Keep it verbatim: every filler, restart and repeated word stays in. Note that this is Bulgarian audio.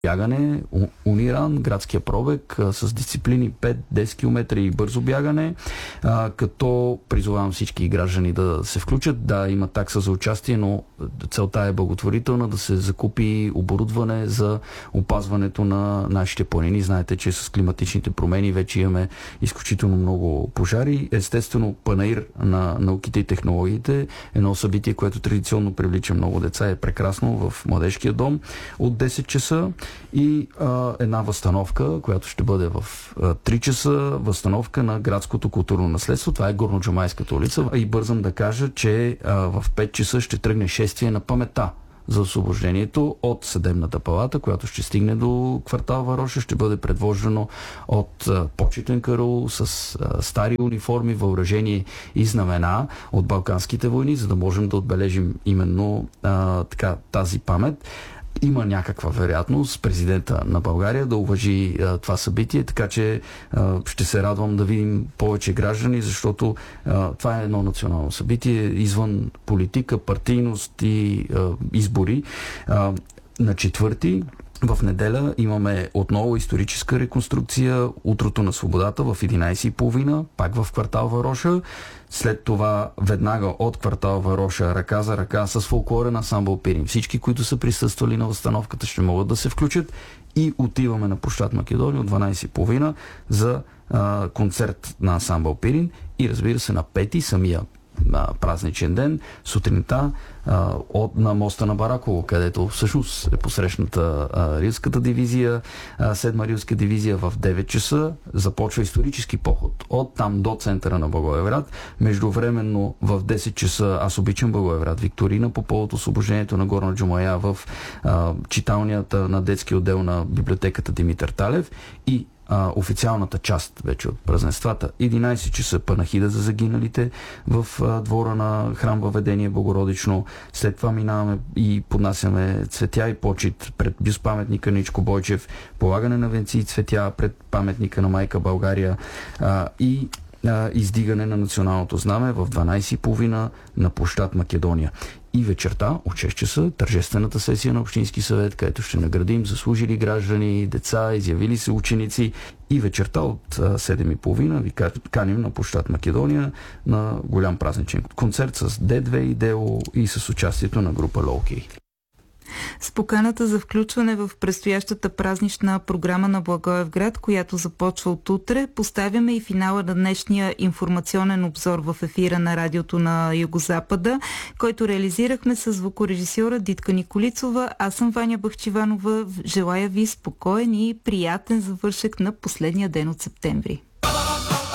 бягане, Униран, градския пробег а, с дисциплини пет-десет км и бързо бягане, а, като призовавам всички граждани да се включат. Да, има такса за участие, но целта е благотворителна, да се закупи оборудване за опазването на нашите планини. Знаете, че с климатичните промени вече имаме изключително много пожари. Естествено, Панаир на науките и технологиите, едно събитие, което традиционно привлича много деца, е прекрасно в Младежкия дом от десет часа. И а, една възстановка, която ще бъде в а, три часа, възстановка на градското културно наследство. Това е Горноджамайската улица. И бързам да кажа, че а, в пет часа ще тръгне шествие на паметта за освобождението от Съдебната палата, която ще стигне до квартал Вароша, ще бъде предвождано от а, почетен караул с а, стари униформи, въоръжение и знамена от Балканските войни, за да можем да отбележим именно а, така, тази памет. Има някаква вероятност президента на България да уважи а, това събитие, така че а, ще се радвам да видим повече граждани, защото а, това е едно национално събитие, извън политика, партийност и а, избори. А, на четвърти в неделя имаме отново историческа реконструкция Утрото на свободата в единайсет и половина, пак в квартал Вароша. След това веднага от квартал Вароша ръка за ръка с фолклорен ансамбъл Пирин. Всички, които са присъствали на възстановката, ще могат да се включат и отиваме на площад Македония от дванайсет и половина за а, концерт на ансамбъл Пирин и разбира се на пети самия на празничен ден, сутринта а, от, на моста на Бараково, където всъщност е посрещната а, рилската дивизия, а, седма рилска дивизия в девет часа. Започва исторически поход от там до центъра на Благоевград. Междувременно в десет часа аз обичам Благоевград. Викторина по повод освобождението на Горна Джумая в а, читалнията на детски отдел на библиотеката Димитър Талев и Uh, официалната част вече от празненствата. единайсет часа панахида за загиналите в uh, двора на храм Въведение Богородично. След това минаваме и поднасяме цветя и почит пред бюст-паметника Ничко Бойчев, полагане на венци и цветя пред паметника на Майка България uh, и uh, издигане на националното знаме в дванайсет и половина на площад Македония. И вечерта от шест часа тържествената сесия на Общински съвет, където ще наградим заслужили граждани, деца, изявили се ученици. И вечерта от седем и половина ви каним на площад Македония на голям празничен концерт с Д две и Дело и с участието на група Лоуки. С поканата за включване в предстоящата празнична програма на Благоевград, която започва от утре, поставяме и финала на днешния информационен обзор в ефира на радиото на Югозапада, който реализирахме с звукорежисьора Дитка Николицова. Аз съм Ваня Бахчиванова. Желая ви спокоен и приятен завършек на последния ден от септември.